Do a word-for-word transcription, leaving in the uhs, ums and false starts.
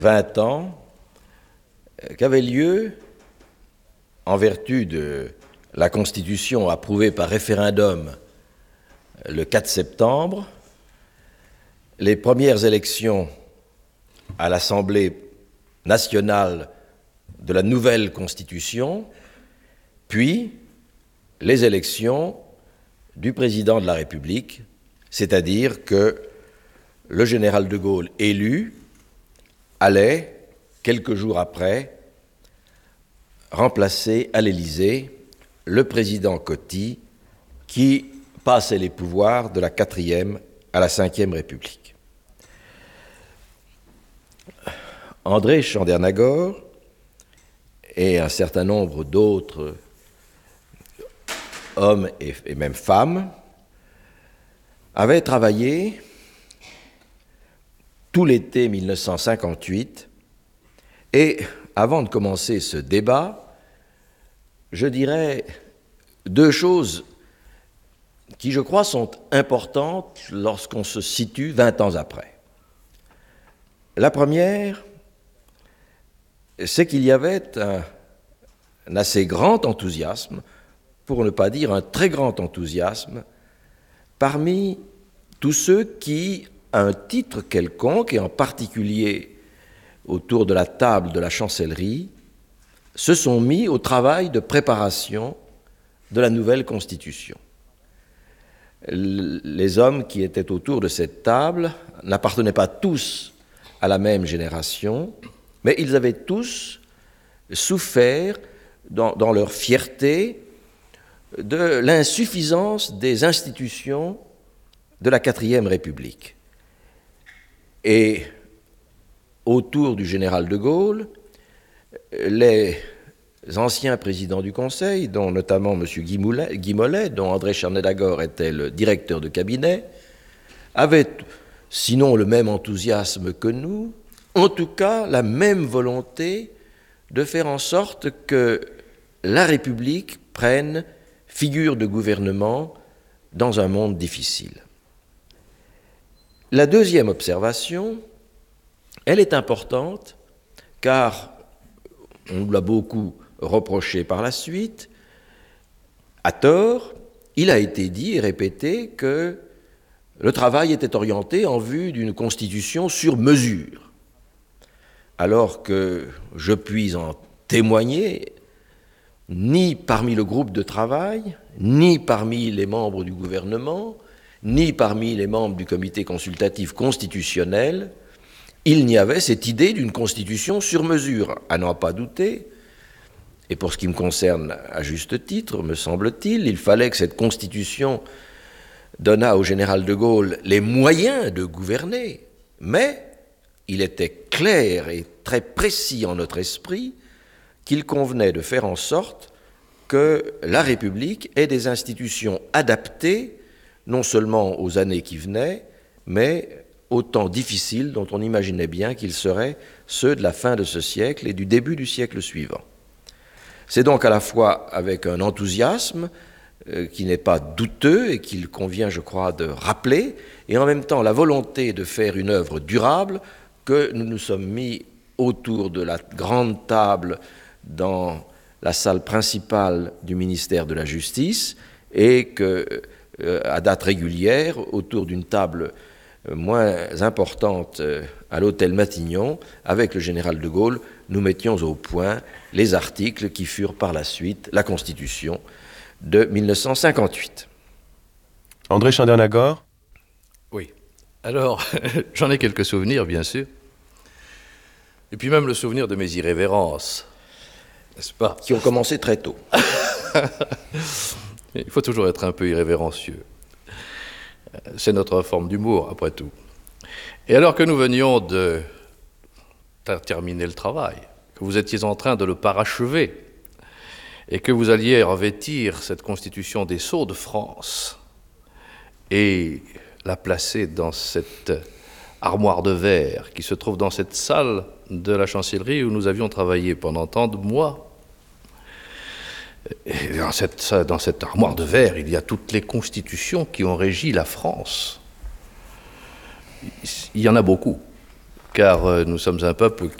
vingt ans qu'avait lieu, en vertu de la Constitution approuvée par référendum le quatre septembre, les premières élections à l'Assemblée nationale de la nouvelle Constitution, puis les élections du président de la République, c'est-à-dire que le général de Gaulle élu allait, quelques jours après, remplacer à l'Élysée le président Coty qui passait les pouvoirs de la quatrième à la cinquième République. André Chandernagor et un certain nombre d'autres hommes et, et même femmes avaient travaillé tout l'été mille neuf cent cinquante-huit et avant de commencer ce débat, je dirais deux choses qui, je crois, sont importantes lorsqu'on se situe vingt ans après. La première, c'est qu'il y avait un, un assez grand enthousiasme, pour ne pas dire un très grand enthousiasme, parmi tous ceux qui, à un titre quelconque, et en particulier autour de la table de la chancellerie, se sont mis au travail de préparation de la nouvelle Constitution. Les hommes qui étaient autour de cette table n'appartenaient pas tous à la même génération, mais ils avaient tous souffert dans, dans leur fierté de l'insuffisance des institutions de la quatrième République. Et autour du général de Gaulle, les anciens présidents du Conseil, dont notamment M. Guy Mollet, Guy Mollet, dont André Chandernagor était le directeur de cabinet, avaient, sinon le même enthousiasme que nous, en tout cas la même volonté de faire en sorte que la République prenne figure de gouvernement dans un monde difficile. La deuxième observation, elle est importante, car on nous l'a beaucoup reproché par la suite, à tort, il a été dit et répété que le travail était orienté en vue d'une constitution sur mesure, alors que je puis en témoigner, ni parmi le groupe de travail, ni parmi les membres du gouvernement, ni parmi les membres du comité consultatif constitutionnel, il n'y avait cette idée d'une constitution sur mesure, à n'en pas douter. Et pour ce qui me concerne, à juste titre, me semble-t-il, il fallait que cette constitution donnât au général de Gaulle les moyens de gouverner, mais il était clair et très précis en notre esprit qu'il convenait de faire en sorte que la République ait des institutions adaptées, non seulement aux années qui venaient, mais aux temps difficiles dont on imaginait bien qu'ils seraient ceux de la fin de ce siècle et du début du siècle suivant. C'est donc à la fois avec un enthousiasme euh, qui n'est pas douteux et qu'il convient, je crois, de rappeler, et en même temps la volonté de faire une œuvre durable que nous nous sommes mis autour de la grande table dans la salle principale du ministère de la Justice et que, euh, à date régulière, autour d'une table moins importante à l'hôtel Matignon, avec le général de Gaulle, nous mettions au point les articles qui furent par la suite la Constitution de mille neuf cent cinquante-huit. André Chandernagor ? Oui. Alors, j'en ai quelques souvenirs, bien sûr. Et puis même le souvenir de mes irrévérences, n'est-ce pas ? Qui ont commencé très tôt. Il faut toujours être un peu irrévérencieux. C'est notre forme d'humour, après tout. Et alors que nous venions de terminer le travail, que vous étiez en train de le parachever, et que vous alliez revêtir cette constitution des sceaux de France, et la placer dans cette armoire de verre qui se trouve dans cette salle de la chancellerie où nous avions travaillé pendant tant de mois, et dans cette, dans cette armoire de verre, il y a toutes les constitutions qui ont régi la France. Il y en a beaucoup. car euh, nous sommes un peuple